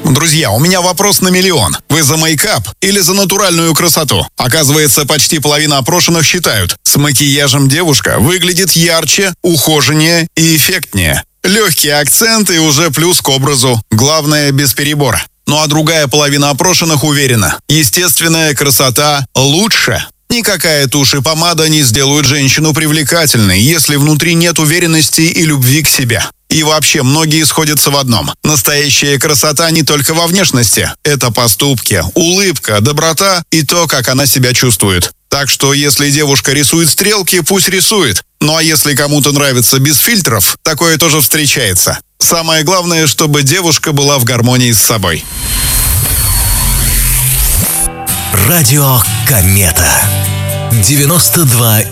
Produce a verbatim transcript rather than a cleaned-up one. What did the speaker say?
Друзья, у меня вопрос на миллион. Вы за мейкап или за натуральную красоту? Оказывается, почти половина опрошенных считают, с макияжем девушка выглядит ярче, ухоженнее и эффектнее. Легкие акценты и уже плюс к образу. Главное, без перебора. Ну а другая половина опрошенных уверена, естественная красота лучше. Никакая тушь и помада не сделают женщину привлекательной, если внутри нет уверенности и любви к себе. И вообще, многие сходятся в одном. Настоящая красота не только во внешности. Это поступки, улыбка, доброта и то, как она себя чувствует. Так что, если девушка рисует стрелки, пусть рисует. Ну а если кому-то нравится без фильтров, такое тоже встречается. Самое главное, чтобы девушка была в гармонии с собой. Радио Комета. девяносто два